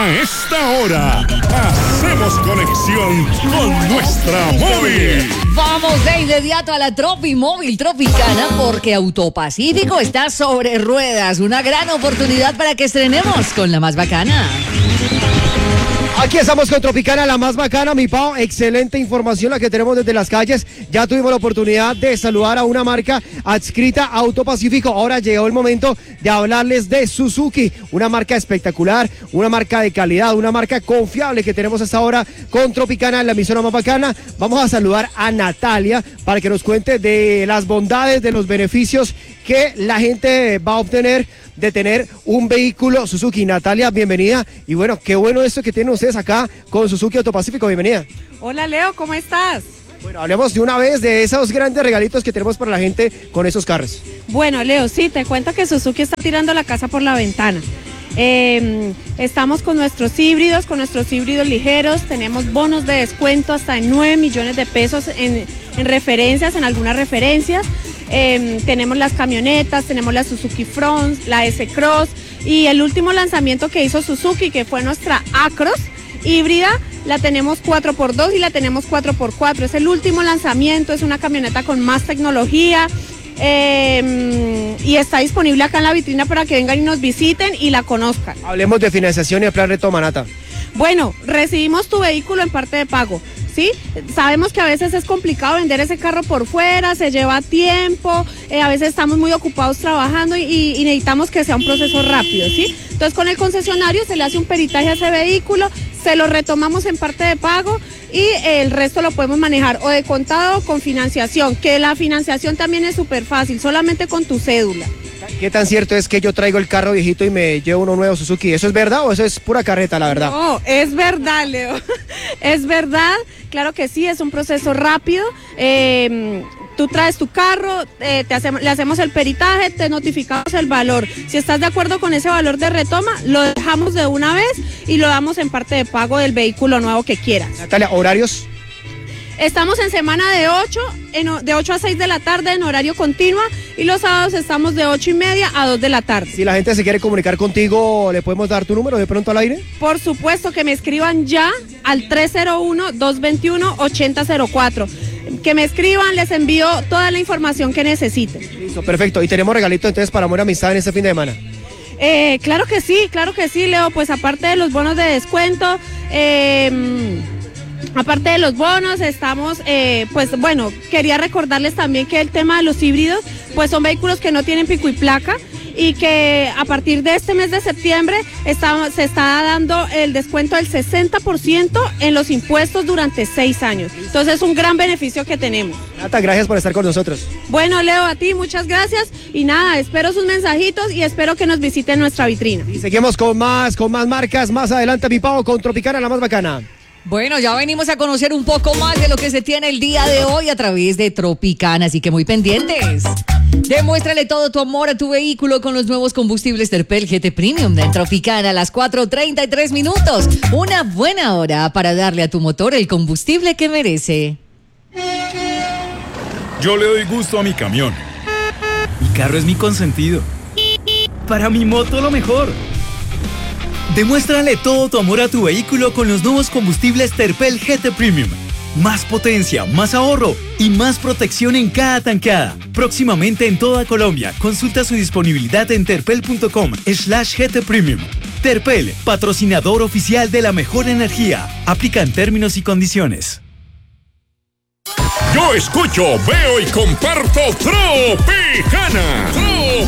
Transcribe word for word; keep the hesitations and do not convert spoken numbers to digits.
A esta hora, hacemos conexión con nuestra móvil. Vamos de inmediato a la Tropi Móvil Tropicana porque Autopacífico está sobre ruedas. Una gran oportunidad para que estrenemos con la más bacana. Aquí estamos con Tropicana, la más bacana, mi Pau. Excelente información la que tenemos desde las calles. Ya tuvimos la oportunidad de saludar a una marca adscrita a Autopacífico. Ahora llegó el momento de hablarles de Suzuki, una marca espectacular, una marca de calidad, una marca confiable que tenemos hasta ahora con Tropicana, la emisora más bacana. Vamos a saludar a Natalia para que nos cuente de las bondades, de los beneficios que la gente va a obtener de tener un vehículo Suzuki. Natalia, bienvenida. Y bueno, qué bueno esto que tienen ustedes acá con Suzuki Autopacífico. Bienvenida. Hola Leo, ¿cómo estás? Bueno, hablemos de una vez de esos grandes regalitos que tenemos para la gente con esos carros. Bueno, Leo, sí, te cuento que Suzuki está tirando la casa por la ventana. Eh, estamos con nuestros híbridos, con nuestros híbridos ligeros, tenemos bonos de descuento hasta en nueve millones de pesos en, en referencias, en algunas referencias. Eh, tenemos las camionetas, tenemos la Suzuki Front, la S-Cross y el último lanzamiento que hizo Suzuki, que fue nuestra A-Cross híbrida, la tenemos cuatro por dos y la tenemos cuatro por cuatro. Es el último lanzamiento, es una camioneta con más tecnología. Eh, y está disponible acá en la vitrina para que vengan y nos visiten y la conozcan. Hablemos de financiación y el plan Retoma, Nata. Bueno, recibimos tu vehículo en parte de pago, ¿sí? Sabemos que a veces es complicado vender ese carro por fuera, se lleva tiempo, eh, a veces estamos muy ocupados trabajando y, y necesitamos que sea un proceso rápido, ¿sí? Entonces con el concesionario se le hace un peritaje a ese vehículo, se lo retomamos en parte de pago y el resto lo podemos manejar o de contado o con financiación, que la financiación también es súper fácil, solamente con tu cédula. ¿Qué tan cierto es que yo traigo el carro viejito y me llevo uno nuevo Suzuki? ¿Eso es verdad o eso es pura carreta, la verdad? No, es verdad, Leo. Es verdad, claro que sí, es un proceso rápido. Eh, tú traes tu carro, eh, te hacemos, le hacemos el peritaje, te notificamos el valor. Si estás de acuerdo con ese valor de retoma, lo dejamos de una vez y lo damos en parte de pago del vehículo nuevo que quieras. Natalia, ¿horarios? Estamos en semana de ocho, en, de ocho a seis de la tarde en horario continuo y los sábados estamos de ocho y media a dos de la tarde. Si la gente se quiere comunicar contigo, ¿le podemos dar tu número de pronto al aire? Por supuesto, que me escriban ya al tres cero uno, dos dos uno, ocho cero cero cuatro. Que me escriban, les envío toda la información que necesiten. Listo, perfecto. Y tenemos regalitos entonces para Amor y Amistad en este fin de semana. Eh, claro que sí, claro que sí, Leo. Pues aparte de los bonos de descuento, eh... aparte de los bonos, estamos, eh, pues bueno, quería recordarles también que el tema de los híbridos, pues son vehículos que no tienen pico y placa y que a partir de este mes de septiembre está, se está dando el descuento del sesenta por ciento en los impuestos durante seis años. Entonces es un gran beneficio que tenemos. Nata, gracias por estar con nosotros. Bueno, Leo, a ti muchas gracias y nada, espero sus mensajitos y espero que nos visiten nuestra vitrina. Y seguimos con más, con más marcas, más adelante mi Pau con Tropicana, la más bacana. Bueno, ya venimos a conocer un poco más de lo que se tiene el día de hoy a través de Tropicana, así que muy pendientes. Demuéstrale todo tu amor a tu vehículo con los nuevos combustibles Terpel G T Premium de Tropicana a las cuatro treinta y tres minutos. Una buena hora para darle a tu motor el combustible que merece. Yo le doy gusto a mi camión. Mi carro es mi consentido. Para mi moto lo mejor. Demuéstrale todo tu amor a tu vehículo con los nuevos combustibles Terpel G T Premium. Más potencia, más ahorro y más protección en cada tanqueada. Próximamente en toda Colombia. Consulta su disponibilidad en terpel punto com slash G T Premium. Terpel, patrocinador oficial de la mejor energía. Aplican términos y condiciones. Yo escucho, veo y comparto Tropicana.